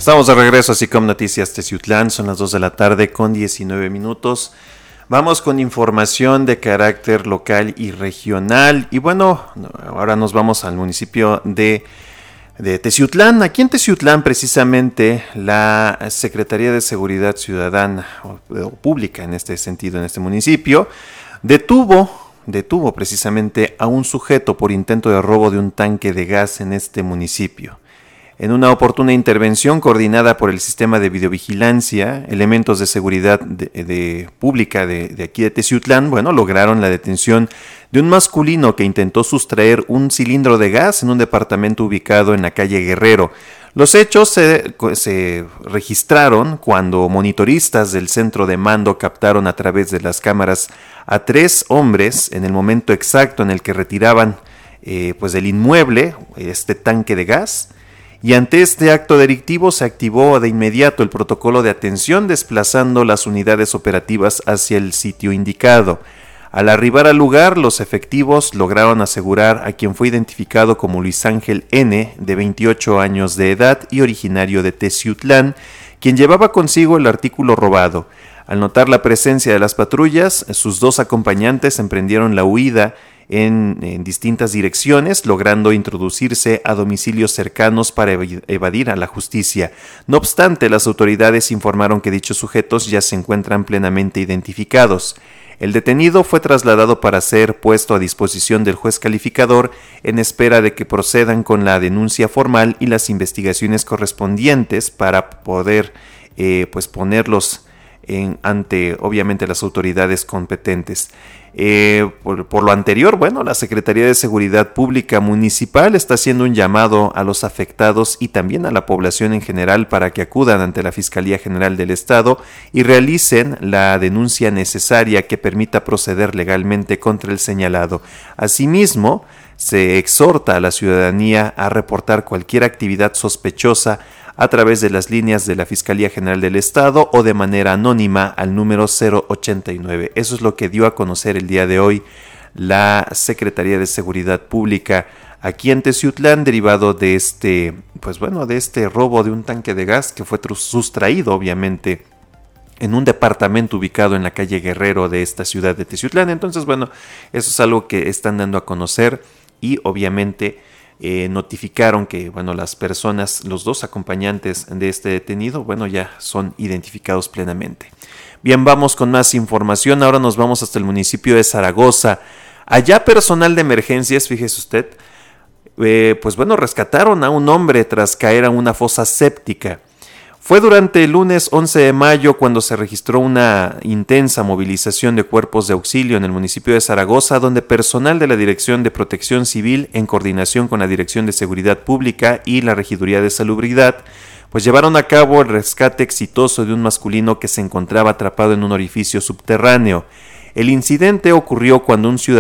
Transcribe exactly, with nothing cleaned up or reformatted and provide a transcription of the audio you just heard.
Estamos de regreso, así como Noticias Teciutlán, son las dos de la tarde con diecinueve minutos. Vamos con información de carácter local y regional. Y bueno, ahora nos vamos al municipio de, de Teciutlán. Aquí en Teciutlán, precisamente, la Secretaría de Seguridad Ciudadana, o, o Pública en este sentido, en este municipio, detuvo... detuvo precisamente a un sujeto por intento de robo de un tanque de gas en este municipio. En una oportuna intervención coordinada por el sistema de videovigilancia, elementos de seguridad de, de pública de, de aquí de Teciutlán, bueno, lograron la detención de un masculino que intentó sustraer un cilindro de gas en un departamento ubicado en la calle Guerrero. Los hechos se, se registraron cuando monitoristas del centro de mando captaron a través de las cámaras a tres hombres en el momento exacto en el que retiraban eh, pues del inmueble este tanque de gas. Y ante este acto delictivo se activó de inmediato el protocolo de atención, desplazando las unidades operativas hacia el sitio indicado. Al arribar al lugar, los efectivos lograron asegurar a quien fue identificado como Luis Ángel N., de veintiocho años de edad y originario de Teciutlán, quien llevaba consigo el artículo robado. Al notar la presencia de las patrullas, sus dos acompañantes emprendieron la huida En, en distintas direcciones, logrando introducirse a domicilios cercanos para evadir a la justicia. No obstante, las autoridades informaron que dichos sujetos ya se encuentran plenamente identificados. El detenido fue trasladado para ser puesto a disposición del juez calificador en espera de que procedan con la denuncia formal y las investigaciones correspondientes para poder eh, pues ponerlos en, ante obviamente las autoridades competentes. Eh, por, por lo anterior, bueno, la Secretaría de Seguridad Pública Municipal está haciendo un llamado a los afectados y también a la población en general para que acudan ante la Fiscalía General del Estado y realicen la denuncia necesaria que permita proceder legalmente contra el señalado. Asimismo, se exhorta a la ciudadanía a reportar cualquier actividad sospechosa a través de las líneas de la Fiscalía General del Estado o de manera anónima al número cero ochenta y nueve. Eso es lo que dio a conocer el día de hoy la Secretaría de Seguridad Pública aquí en Teciutlán, derivado de este, pues bueno, de este robo de un tanque de gas que fue sustraído, obviamente, en un departamento ubicado en la calle Guerrero de esta ciudad de Teciutlán. Entonces, bueno, eso es algo que están dando a conocer y obviamente Eh, notificaron que, bueno, las personas, los dos acompañantes de este detenido, bueno, ya son identificados plenamente. Bien, vamos con más información. Ahora nos vamos hasta el municipio de Zaragoza. Allá personal de emergencias, fíjese usted, eh, pues bueno, rescataron a un hombre tras caer a una fosa séptica. Fue durante el lunes once de mayo cuando se registró una intensa movilización de cuerpos de auxilio en el municipio de Zaragoza, donde personal de la Dirección de Protección Civil, en coordinación con la Dirección de Seguridad Pública y la Regiduría de Salubridad, pues llevaron a cabo el rescate exitoso de un masculino que se encontraba atrapado en un orificio subterráneo. El incidente ocurrió cuando un ciudadano